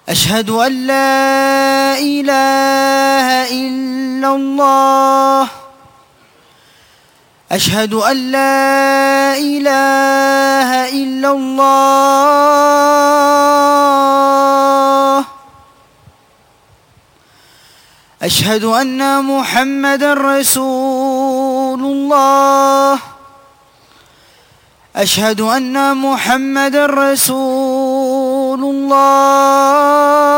أشهد أن لا إله إلا الله. أشهد أن لا إله إلا الله. أشهد أن محمدًا رسول الله. أشهد أن محمدًا رسول الله.